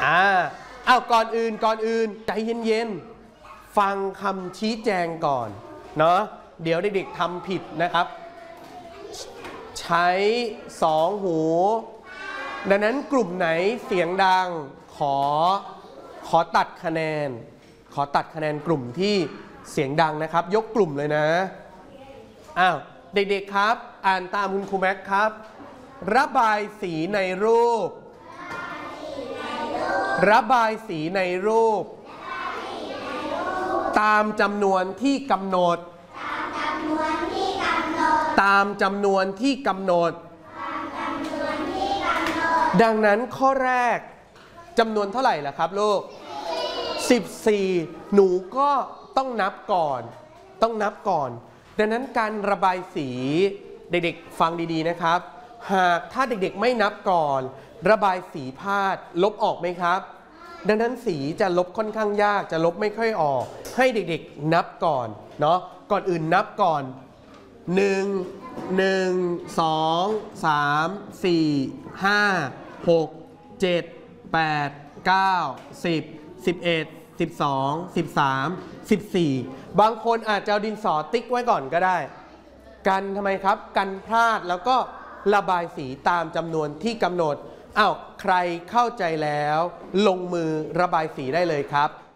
ก่อนอื่นใจเย็นๆฟังคำชี้แจงก่อนเนาะเดี๋ยวเด็กๆทำผิดนะครับใช้2หูดังนั้นกลุ่มไหนเสียงดังขอตัดคะแนนกลุ่มที่เสียงดังนะครับยกกลุ่มเลยนะเด็กๆครับอ่านตามคุณครูแม็กครับระบายสีในรูประบายสีในรูปตามจำนวนที่กำหนดดังนั้นข้อแรกจำนวนเท่าไหร่ล่ะครับลูก14หนูก็ต้องนับก่อนดังนั้นการระบายสีเด็กๆฟังดีๆนะครับหากถ้าเด็กๆไม่นับก่อนระบายสีพลาดลบออกไหมครับดังนั้นสีจะลบค่อนข้างยากจะลบไม่ค่อยออกให้เด็กๆนับก่อนเนาะก่อนอื่นนับก่อน1 2 3 4 5 6 7 8 9 10 11 12 13 14บางคนอาจจะเอาดินสอติ๊กไว้ก่อนก็ได้กันทำไมครับกันพลาดแล้วก็ระบายสีตามจำนวนที่กำหนดใครเข้าใจแล้วลงมือระบายสีได้เลยครับ